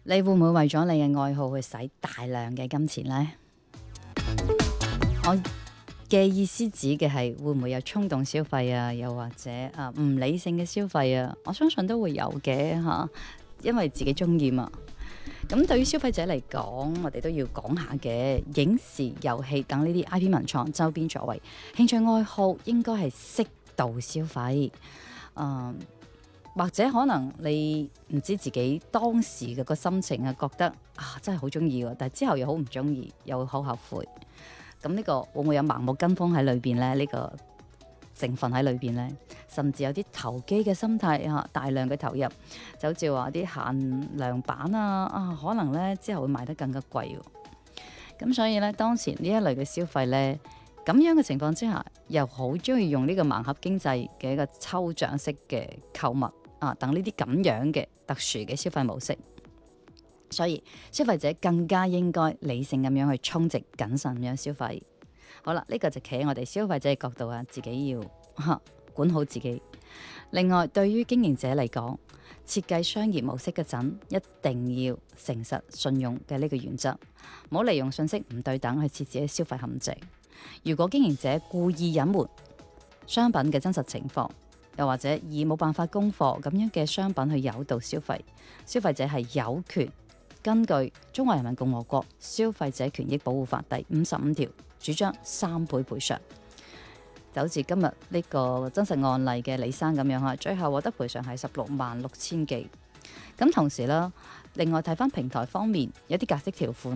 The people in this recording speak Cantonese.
你會唔會為咗你嘅愛好去使大量嘅金錢呢？我嘅意思指嘅係會唔會有衝動消費啊，又或者唔理性嘅消費啊？我相信都會有嘅嚇，因為自己中意嘛。咁對於消費者嚟講，我哋都要講下嘅，影視、遊戲等呢啲 IP 文創周邊作為興趣愛好，應該係適度消費。或者可能你唔知自己當時嘅個心情啊，覺得真係好中意喎，但係之後又好唔中意，又好後悔。咁呢個會唔會有盲目跟風喺裏邊呢？呢個成分喺裏邊呢，甚至有啲投機嘅心態啊，大量嘅投入，就好似話啲限量版可能呢之後會賣得更加貴喎。咁所以呢，當前呢一類嘅消費呢，咁樣嘅情況之下，又好中意用呢個盲盒經濟嘅一個抽獎式嘅購物等呢啲咁樣嘅特殊嘅消費模式，所以消費者更加應該理性咁樣去充值，謹慎咁樣消費。好啦，呢個就企喺我哋消費者嘅角度啊，自己要管好自己。另外，對於經營者嚟講，設計商業模式嗰陣，一定要誠實信用嘅呢個原則，唔好利用信息唔對等去設置嘅消費陷阱。如果經營者故意隱瞞商品嘅真實情況，又或者以冇辦法供貨咁樣嘅商品去誘導消費，消費者係有權根據《中華人民共和國消費者權益保護法》第55條，主張3倍賠償。就好似今日呢個真實案例嘅李生咁樣，最後獲得賠償係166000幾。咁同時啦，另外睇翻平台方面，有啲格式條款